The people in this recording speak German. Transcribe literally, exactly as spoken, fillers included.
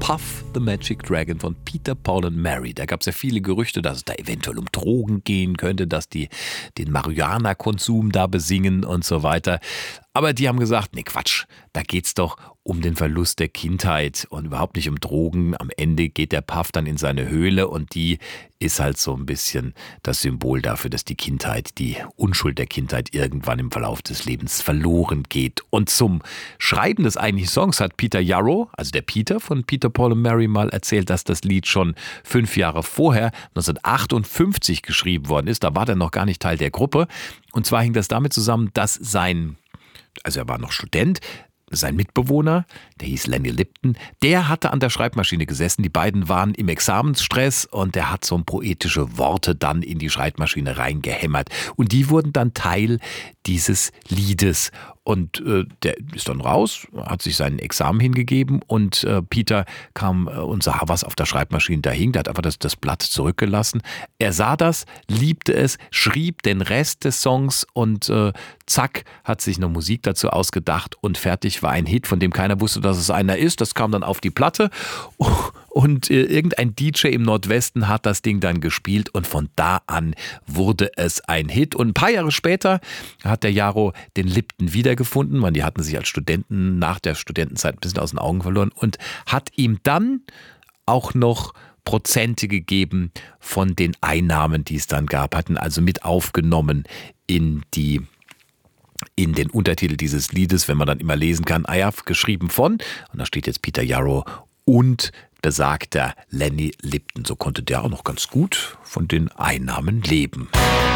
Puff the Magic Dragon von Peter, Paul and Mary. Da gab es ja viele Gerüchte, dass es da eventuell um Drogen gehen könnte, dass die den Marihuana-Konsum da besingen und so weiter. Aber die haben gesagt, nee Quatsch, da geht's doch um den Verlust der Kindheit und überhaupt nicht um Drogen. Am Ende geht der Puff dann in seine Höhle und die ist halt so ein bisschen das Symbol dafür, dass die Kindheit, die Unschuld der Kindheit irgendwann im Verlauf des Lebens verloren geht. Und zum Schreiben des eigentlichen Songs hat Peter Yarrow, also der Peter von Peter, Paul and Mary, mal erzählt, dass das Lied schon fünf Jahre vorher, neunzehnhundertachtundfünfzig, geschrieben worden ist. Da war er noch gar nicht Teil der Gruppe. Und zwar hing das damit zusammen, dass sein Also er war noch Student, sein Mitbewohner, der hieß Lenny Lipton, der hatte an der Schreibmaschine gesessen. Die beiden waren im Examensstress und der hat so poetische Worte dann in die Schreibmaschine reingehämmert. Und die wurden dann Teil dieses Liedes. Und äh, der ist dann raus, hat sich sein Examen hingegeben und äh, Peter kam äh, und sah, was auf der Schreibmaschine da hing. Der hat einfach das, das Blatt zurückgelassen. Er sah das, liebte es, schrieb den Rest des Songs und äh, zack, hat sich eine Musik dazu ausgedacht und fertig war ein Hit, von dem keiner wusste, dass es einer ist. Das kam dann auf die Platte und äh, irgendein D J im Nordwesten hat das Ding dann gespielt und von da an wurde es ein Hit. Und ein paar Jahre später hat der Yarrow den Lipton wiedergefunden, weil die hatten sich als Studenten nach der Studentenzeit ein bisschen aus den Augen verloren und hat ihm dann auch noch Prozente gegeben von den Einnahmen, die es dann gab, hatten also mit aufgenommen in die in den Untertitel dieses Liedes, wenn man dann immer lesen kann, ah ja, geschrieben von, und da steht jetzt Peter Yarrow und besagter Lenny Lipton. So konnte der auch noch ganz gut von den Einnahmen leben.